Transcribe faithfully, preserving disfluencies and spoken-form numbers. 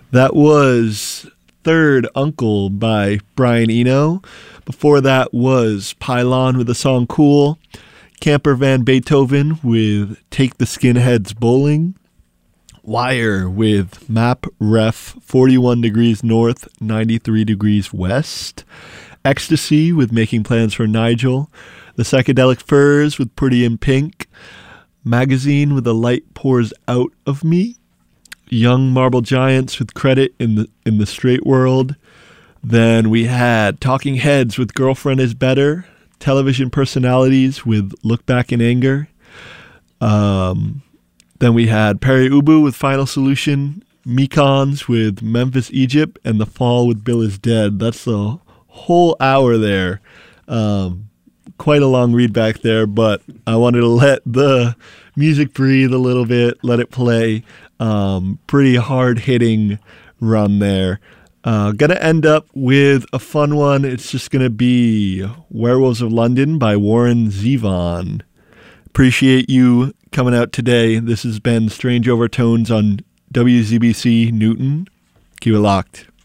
That was Third Uncle by Brian Eno. Before that was Pylon with the song Cool. Camper Van Beethoven with Take the Skinheads Bowling. Wire with Map Ref forty-one degrees north, ninety-three degrees west. Ecstasy with Making Plans for Nigel. The Psychedelic Furs with Pretty in Pink. Magazine with The Light Pours Out of Me. Young Marble Giants with Credit in the in the Straight World. Then we had Talking Heads with Girlfriend is Better. Television Personalities with Look Back in Anger. Um, then we had Perry Ubu with Final Solution. Mekons with Memphis, Egypt. And The Fall with Bill is Dead. That's the whole hour there. Um, quite a long read back there, but I wanted to let the music breathe a little bit, let it play. Um, pretty hard-hitting run there. Uh, gonna end up with a fun one. It's just gonna be Werewolves of London by Warren Zevon. Appreciate you coming out today. This has been Strange Overtones on W Z B C Newton. Keep it locked.